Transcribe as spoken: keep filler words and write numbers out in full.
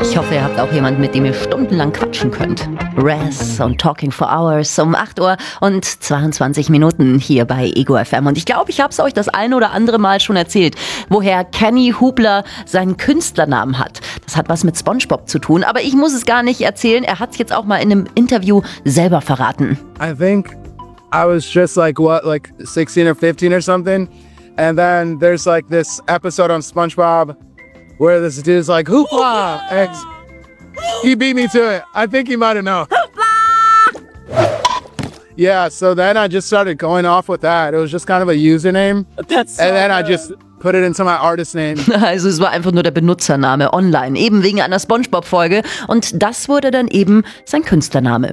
Ich hoffe, ihr habt auch jemanden, mit dem ihr stundenlang quatschen könnt. Raz und Talking for Hours um acht Uhr und zweiundzwanzig Minuten hier bei Ego F M. Und ich glaube, ich habe es euch das eine oder andere Mal schon erzählt, woher Kenny Hubler seinen Künstlernamen hat. Das hat was mit SpongeBob zu tun, aber ich muss es gar nicht erzählen. Er hat es jetzt auch mal in einem Interview selber verraten. I think I was just like, what, like sixteen or fifteen or something. And then there's like this episode on SpongeBob where this dude's like, hoopla! And he beat me to it. I think he might have known. Yeah, so then I just started going off with that. It was just kind of a username. That's so and then I good. just put it into my artist name. Also es war einfach nur der Benutzername online, eben wegen einer SpongeBob-Folge. Und das wurde dann eben sein Künstlername.